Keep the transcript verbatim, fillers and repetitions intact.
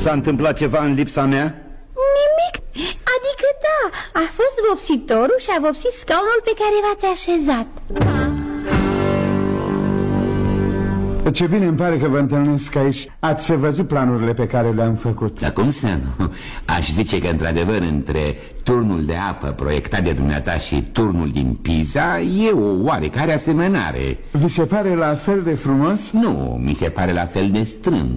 s-a întâmplat ceva în lipsa mea? Nimic, adică da, a fost vopsitorul și a vopsit scaunul pe care v-ați așezat. Ce bine îmi pare că vă întâlnesc aici. Ați văzut planurile pe care le-am făcut? Dar cum să nu? Aș zice că într-adevăr între turnul de apă proiectat de dumneata și turnul din Pisa e o oarecare asemănare. Vi se pare la fel de frumos? Nu, mi se pare la fel de strâmb.